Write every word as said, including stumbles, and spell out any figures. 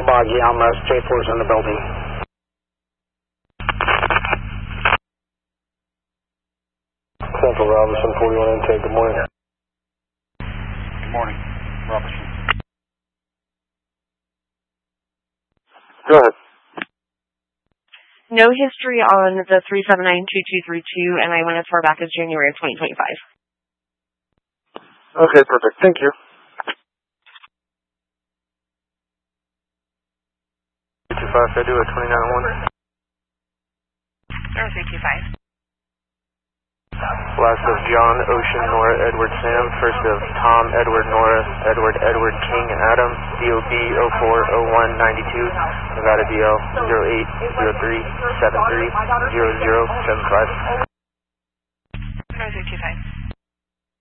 Kabagi, Almas, J four's in the building. Central Robinson, forty-one intake, good morning. Good morning, Robertson. Go ahead. No history on the three seven nine two two three two, and I went as far back as January of twenty twenty-five. Okay, perfect. Thank you. two five, I do a twenty-nine oh one. zero three two five. Last of John, Ocean, Nora, Edward, Sam. First of Tom, Edward, Nora, Edward, Edward, King, Adam. D O B zero four zero one nine two. Nevada D L zero eight zero three seven three zero zero seven five. zero three two five.